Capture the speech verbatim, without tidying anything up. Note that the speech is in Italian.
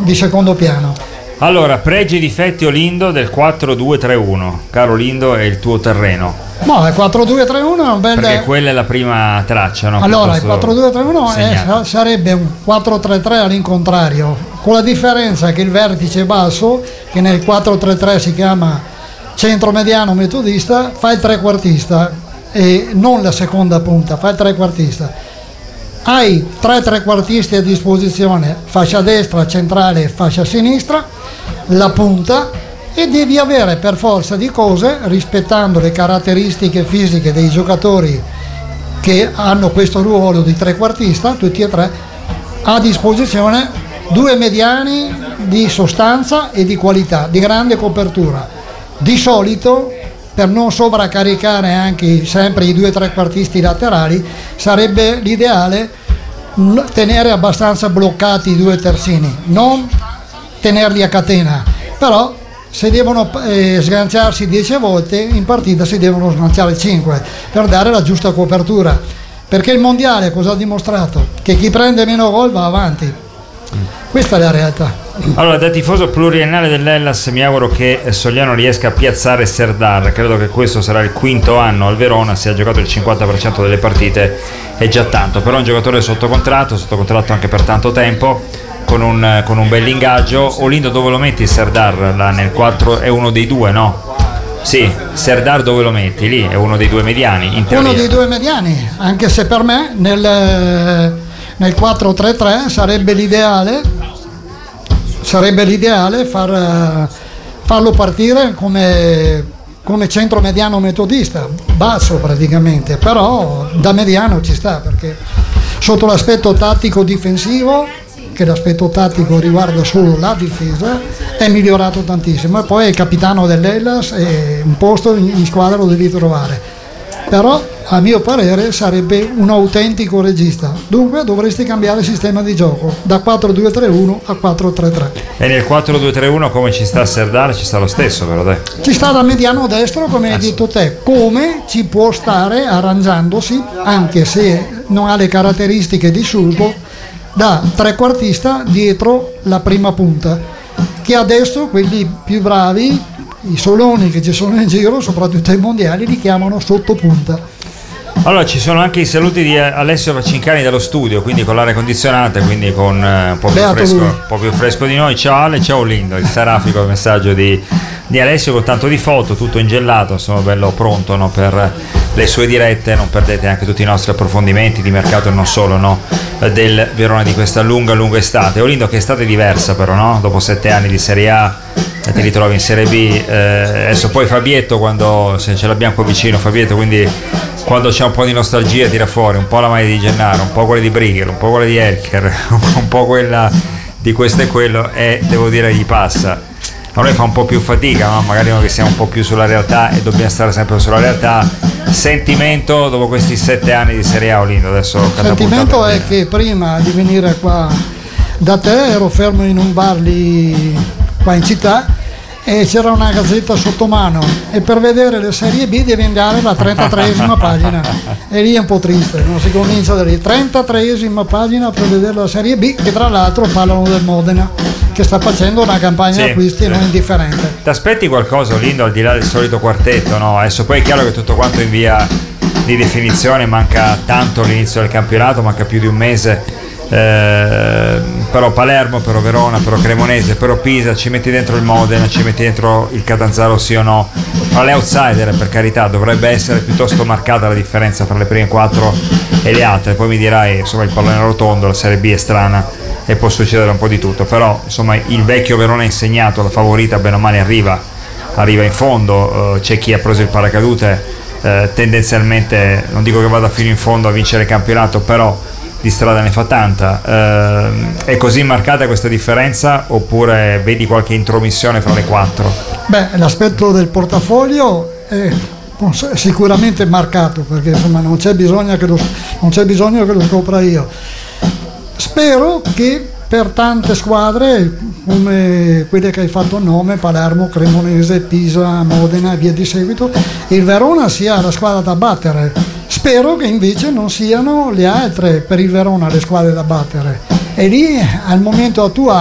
di secondo piano. Allora, pregi e difetti Olindo del quattro due tre uno. Caro Olindo, è il tuo terreno. No, il quattro due tre uno è un bel... Perché quella è la prima traccia, no? Allora, il quattro due tre uno è, sarebbe un quattro tre tre all'incontrario, con la differenza che il vertice basso, che nel quattro tre tre si chiama centro mediano metodista, fa il trequartista e non la seconda punta, fa il trequartista. Hai tre trequartisti a disposizione, fascia destra, centrale e fascia sinistra, la punta, e devi avere per forza di cose, rispettando le caratteristiche fisiche dei giocatori che hanno questo ruolo di trequartista, tutti e tre, a disposizione due mediani di sostanza e di qualità, di grande copertura. Di solito, per non sovraccaricare anche sempre i due trequartisti laterali, sarebbe l'ideale tenere abbastanza bloccati i due terzini, non tenerli a catena, però se devono eh, sganciarsi dieci volte in partita si devono sganciare cinque per dare la giusta copertura, perché il mondiale cosa ha dimostrato? Che chi prende meno gol va avanti. Questa è la realtà. Allora, da tifoso pluriennale dell'Hellas mi auguro che Sogliano riesca a piazzare Serdar. Credo che questo sarà il quinto anno al Verona, si è giocato il cinquanta per cento delle partite, è già tanto, però è un giocatore sotto contratto, sotto contratto anche per tanto tempo, con un, con un bel ingaggio. Olindo, dove lo metti Serdar? Là nel quattro è uno dei due, no? Sì, Serdar dove lo metti? Lì è uno dei due mediani, in teoria. Uno dei due mediani, anche se per me nel, nel quattro tre tre sarebbe l'ideale sarebbe l'ideale far, farlo partire come, come centro mediano metodista, basso praticamente, però da mediano ci sta, perché sotto l'aspetto tattico difensivo, che l'aspetto tattico riguarda solo la difesa, è migliorato tantissimo, e poi è capitano dell'Hellas e un posto in, in squadra lo devi trovare. Però a mio parere sarebbe un autentico regista, dunque dovresti cambiare sistema di gioco da quattro due tre uno a quattro tre tre. E nel quattro due tre uno come ci sta Serdar? Ci sta lo stesso, però dai. Ci sta da mediano destro, come hai detto te, come ci può stare arrangiandosi, anche se non ha le caratteristiche di Sulbo, da trequartista dietro la prima punta, che adesso quelli più bravi, i soloni che ci sono in giro, soprattutto ai mondiali, li chiamano sottopunta. Allora, ci sono anche i saluti di Alessio Vacincani dallo studio, quindi con l'aria condizionata, quindi con eh, un, po' più fresco, un po' più fresco di noi. Ciao Ale, ciao Lindo, il serafico messaggio di, di Alessio con tanto di foto, tutto ingelato, insomma bello pronto, no, per le sue dirette. Non perdete anche tutti i nostri approfondimenti di mercato e non solo, no, del Verona di questa lunga lunga estate. Olindo, che estate diversa però, no? Dopo sette anni di Serie A ti ritrovi in Serie B, eh, adesso poi Fabietto, quando se ce l'abbiamo qua vicino Fabietto, quindi quando c'è un po' di nostalgia tira fuori un po' la maglia di Gennaro, un po' quella di Brigher, un po' quella di Elker, un po' quella di questo e quello, e devo dire gli passa. A noi fa un po' più fatica, no? Magari noi che siamo un po' più sulla realtà e dobbiamo stare sempre sulla realtà. Sentimento dopo questi sette anni di Serie A, Olindo? Adesso il sentimento è che prima di venire qua da te ero fermo in un bar lì qua in città e c'era una gazzetta sotto mano, e per vedere le serie B devi andare alla trentatreesima pagina, e lì è un po' triste, non si comincia da lì. trentatreesima pagina per vedere la serie B, che tra l'altro parlano del Modena che sta facendo una campagna sì, acquisti sì. non indifferente. Ti aspetti qualcosa, Olindo, al di là del solito quartetto, no? Adesso poi è chiaro che tutto quanto in via di definizione, manca tanto l'inizio del campionato, manca più di un mese. Eh, però Palermo, però Verona, però Cremonese, però Pisa, ci metti dentro il Modena, ci metti dentro il Catanzaro, sì o no? Fra le outsider, per carità, dovrebbe essere piuttosto marcata la differenza fra le prime quattro e le altre. Poi mi dirai, insomma, il pallone rotondo, la Serie B è strana e può succedere un po' di tutto, però insomma il vecchio Verona insegnato, la favorita bene o male arriva arriva in fondo. Uh, c'è chi ha preso il paracadute, uh, tendenzialmente non dico che vada fino in fondo a vincere il campionato, però di strada ne fa tanta. Uh, è così marcata questa differenza oppure vedi qualche intromissione fra le quattro? Beh, l'aspetto del portafoglio è sicuramente marcato, perché insomma non c'è bisogno che lo, non c'è bisogno che lo scopra io. Spero che per tante squadre come quelle che hai fatto nome, Palermo, Cremonese, Pisa, Modena e via di seguito, il Verona sia la squadra da battere. Spero che invece non siano le altre per il Verona le squadre da battere, e lì al momento attuale